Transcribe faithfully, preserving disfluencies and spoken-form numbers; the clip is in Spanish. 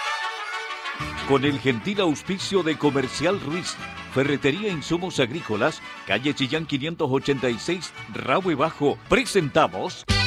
Con el gentil auspicio de Comercial Ruiz, Ferretería e Insumos Agrícolas, calle Chillán quinientos ochenta y seis, Rahue Bajo, presentamos